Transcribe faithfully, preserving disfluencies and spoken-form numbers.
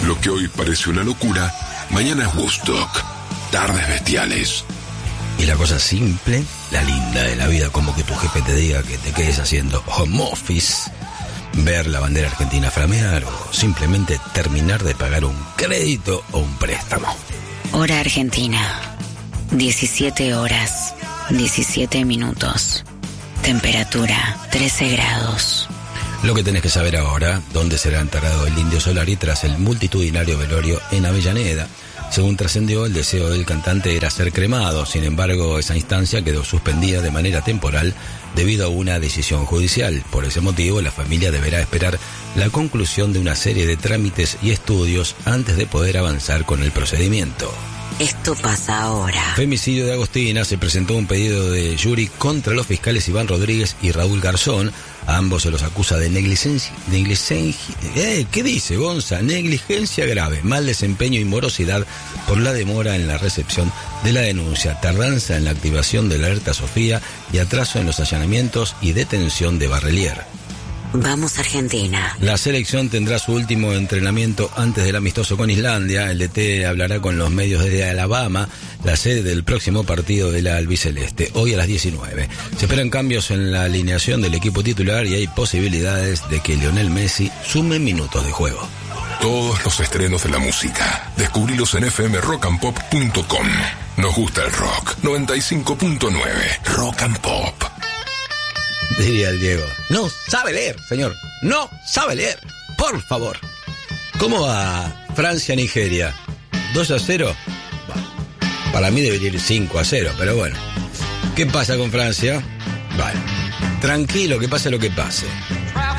Lo que hoy parece una locura, mañana es Woodstock. Tardes bestiales. Y la cosa simple, la linda de la vida, como que tu jefe te diga que te quedes haciendo home office, ver la bandera argentina flamear o simplemente terminar de pagar un crédito o un préstamo. Hora Argentina, diecisiete horas, diecisiete minutos. Temperatura, trece grados. Lo que tenés que saber ahora, dónde será enterrado el Indio Solari tras el multitudinario velorio en Avellaneda. Según trascendió, el deseo del cantante era ser cremado. Sin embargo, esa instancia quedó suspendida de manera temporal debido a una decisión judicial. Por ese motivo, la familia deberá esperar la conclusión de una serie de trámites y estudios antes de poder avanzar con el procedimiento. Esto pasa ahora. Femicidio de Agostina. Se presentó un pedido de jury contra los fiscales Iván Rodríguez y Raúl Garzón. A ambos se los acusa de negligencia, negligencia eh, ¿qué dice Gonza? Negligencia grave, mal desempeño y morosidad por la demora en la recepción de la denuncia, tardanza en la activación de la alerta Sofía y atraso en los allanamientos y detención de Barrelier. Vamos Argentina. La selección tendrá su último entrenamiento antes del amistoso con Islandia. El D T hablará con los medios desde Alabama, la sede del próximo partido de la albiceleste, hoy a las diecinueve. Se esperan cambios en la alineación del equipo titular y hay posibilidades de que Lionel Messi sume minutos de juego. Todos los estrenos de la música, descubrilos en f m rock and pop punto com. Nos gusta el rock. noventa y cinco punto nueve Rock and Pop. Diría el Diego. No sabe leer, señor. No sabe leer. Por favor. ¿Cómo va Francia-Nigeria? ¿dos a cero? Bueno, para mí debería ir cinco a cero, pero bueno. ¿Qué pasa con Francia? Vale. Tranquilo, que pase lo que pase.